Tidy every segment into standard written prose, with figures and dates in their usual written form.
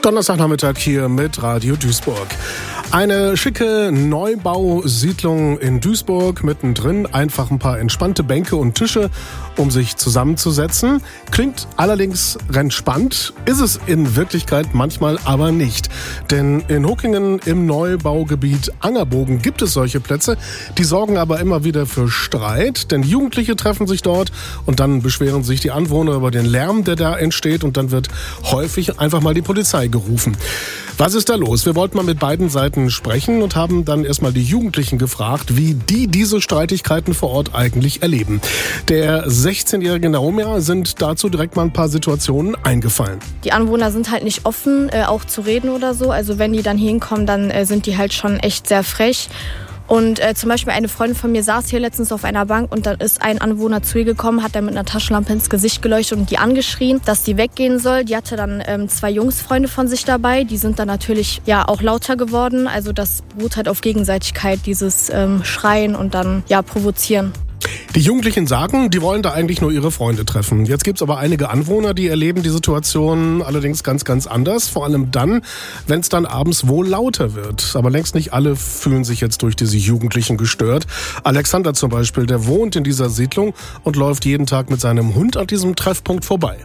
Donnerstagnachmittag hier mit Radio Duisburg. Eine schicke Neubausiedlung in Duisburg, mittendrin einfach ein paar entspannte Bänke und Tische, um sich zusammenzusetzen. Klingt allerdings entspannt, ist es in Wirklichkeit manchmal aber nicht. Denn in Huckingen im Neubaugebiet Angerbogen gibt es solche Plätze, die sorgen aber immer wieder für Streit, denn Jugendliche treffen sich dort und dann beschweren sich die Anwohner über den Lärm, der da entsteht, und dann wird häufig einfach mal die Polizei gerufen. Was ist da los? Wir wollten mal mit beiden Seiten sprechen und haben dann erstmal die Jugendlichen gefragt, wie die diese Streitigkeiten vor Ort eigentlich erleben. Der 16-jährige Naomia sind dazu direkt mal ein paar Situationen eingefallen. Die Anwohner sind halt nicht offen, auch zu reden oder so. Also wenn die dann hier hinkommen, dann sind die halt schon echt sehr frech. Und zum Beispiel eine Freundin von mir saß hier letztens auf einer Bank und dann ist ein Anwohner zu ihr gekommen, hat dann mit einer Taschenlampe ins Gesicht geleuchtet und die angeschrien, dass die weggehen soll. Die hatte dann 2 Jungsfreunde von sich dabei, die sind dann natürlich auch lauter geworden. Also das beruht halt auf Gegenseitigkeit, dieses Schreien und dann provozieren. Die Jugendlichen sagen, die wollen da eigentlich nur ihre Freunde treffen. Jetzt gibt's aber einige Anwohner, die erleben die Situation allerdings ganz, ganz anders. Vor allem dann, wenn es dann abends wohl lauter wird. Aber längst nicht alle fühlen sich jetzt durch diese Jugendlichen gestört. Alexander zum Beispiel, der wohnt in dieser Siedlung und läuft jeden Tag mit seinem Hund an diesem Treffpunkt vorbei.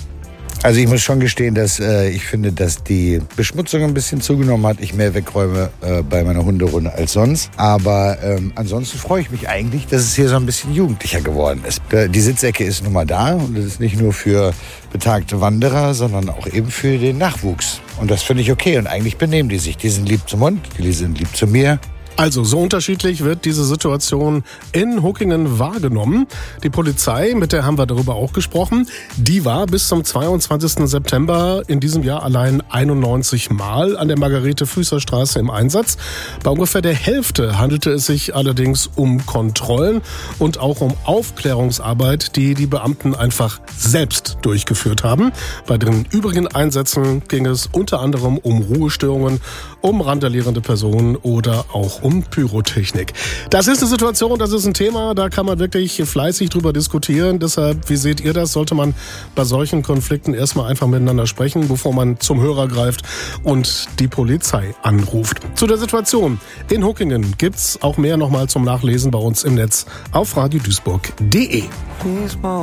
Also ich muss schon gestehen, dass ich finde, dass die Beschmutzung ein bisschen zugenommen hat. Ich mehr wegräume bei meiner Hunderunde als sonst. Aber ansonsten freue ich mich eigentlich, dass es hier so ein bisschen jugendlicher geworden ist. Die Sitzecke ist nun mal da und das ist nicht nur für betagte Wanderer, sondern auch eben für den Nachwuchs. Und das finde ich okay. Und eigentlich benehmen die sich. Die sind lieb zum Hund, die sind lieb zu mir. Also, so unterschiedlich wird diese Situation in Huckingen wahrgenommen. Die Polizei, mit der haben wir darüber auch gesprochen, die war bis zum 22. September in diesem Jahr allein 91 Mal an der Margarete-Füßer-Straße im Einsatz. Bei ungefähr der Hälfte handelte es sich allerdings um Kontrollen und auch um Aufklärungsarbeit, die die Beamten einfach selbst durchgeführt haben. Bei den übrigen Einsätzen ging es unter anderem um Ruhestörungen, um randalierende Personen oder auch um Pyrotechnik. Das ist eine Situation, das ist ein Thema, da kann man wirklich fleißig drüber diskutieren. Deshalb, wie seht ihr das? Sollte man bei solchen Konflikten erstmal einfach miteinander sprechen, bevor man zum Hörer greift und die Polizei anruft. Zu der Situation in Huckingen gibt's auch mehr nochmal zum Nachlesen bei uns im Netz auf radioduisburg.de.